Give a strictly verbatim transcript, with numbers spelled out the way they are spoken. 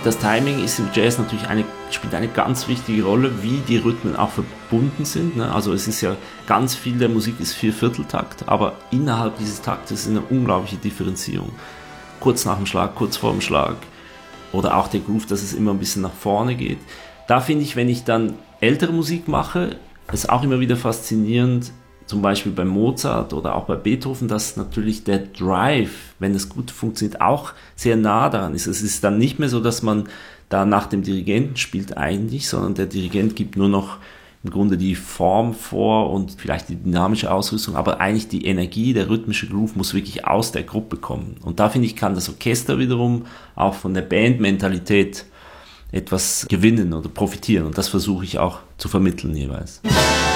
Das Timing ist im Jazz natürlich eine, spielt eine ganz wichtige Rolle, wie die Rhythmen auch verbunden sind. Ne? Also es ist ja, ganz viel der Musik ist Viervierteltakt, aber innerhalb dieses Taktes ist eine unglaubliche Differenzierung. Kurz nach dem Schlag, kurz vor dem Schlag oder auch der Groove, dass es immer ein bisschen nach vorne geht. Da finde ich, wenn ich dann ältere Musik mache, ist auch immer wieder faszinierend, zum Beispiel bei Mozart oder auch bei Beethoven, dass natürlich der Drive, wenn es gut funktioniert, auch sehr nah daran ist. Es ist dann nicht mehr so, dass man da nach dem Dirigenten spielt eigentlich, sondern der Dirigent gibt nur noch im Grunde die Form vor und vielleicht die dynamische Ausrüstung, aber eigentlich die Energie, der rhythmische Groove muss wirklich aus der Gruppe kommen. Und da finde ich, kann das Orchester wiederum auch von der Bandmentalität etwas gewinnen oder profitieren. Und das versuche ich auch zu vermitteln jeweils.